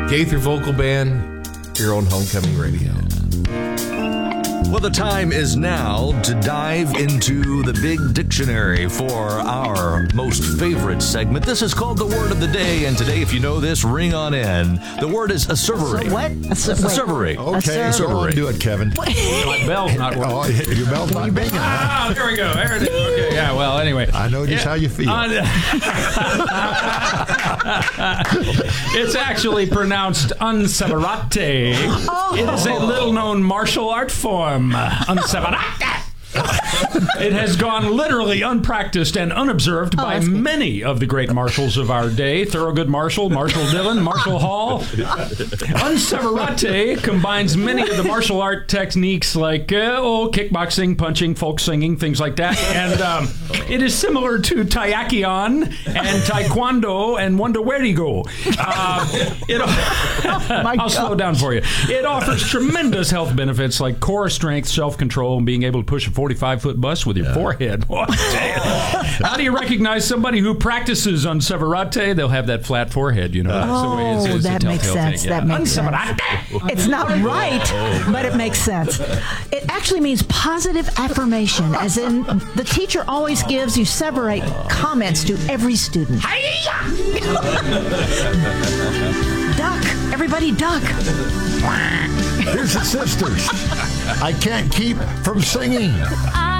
Gaither Vocal Band, here on Homecoming Radio. Well, the time is now to dive into the big dictionary for our most favorite segment. This is called the Word of the Day, and today, if you know this, ring on in. The word is asseverate. What? Asseverate. Okay, go on, do it, Kevin. My bell's not working. Oh, your bell's not ringing. Ah, there we go. There it is. Okay, yeah, well, anyway. I know just how you feel. It's actually pronounced unseverate. It is a little-known martial art form. Unseverate. It has gone literally unpracticed and unobserved by many of the great marshals of our day. Thurgood Marshall, Marshall Dillon, Marshall Hall. Unseverate combines many of the martial art techniques like kickboxing, punching, folk singing, things like that. And it is similar to Taiakion and Taekwondo and Wondowerigo. I'll slow down for you. It offers tremendous health benefits like core strength, self-control, and being able to push a 45-foot bus with your forehead. How do you recognize somebody who practices unseverate? They'll have that flat forehead, you know. That makes sense. Yeah. That makes sense. It's not right, but it makes sense. It actually means positive affirmation, as in the teacher always gives you severate comments to every student. Duck. Everybody duck. Here's the sisters. I can't keep from singing.